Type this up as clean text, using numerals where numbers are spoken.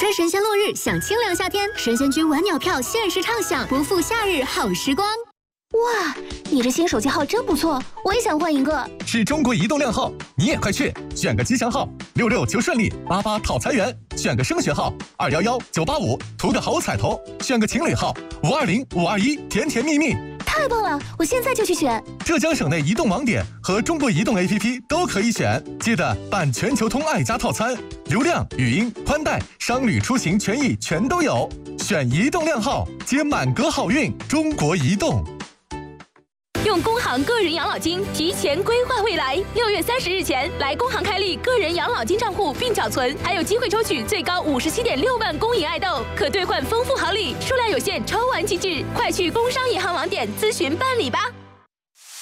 看神仙落日，享清凉夏天，神仙居晚鸟票限时畅享，不负夏日好时光。 哇，你这新手机号真不错，我也想换一个。 是中国移动靓号，你也快去选个吉祥号，66求顺利，88讨财源，选个升学号，211 985图个好彩头，选个情侣号，520 521甜甜蜜蜜。 太棒了，我现在就去选。 浙江省内移动网点和中国移动 APP 都可以选，记得办全球通爱家套餐，流量、语音、宽带、商旅出行权益全都有。选移动靓号，接满格好运。中国移动。 用工行个人养老金提前规划未来，6月30日前来工行开立个人养老金账户并缴存，还有机会抽取最高57.6万公银爱豆，可兑换丰富好礼，数量有限，抽完即止，快去工商银行网点咨询办理吧。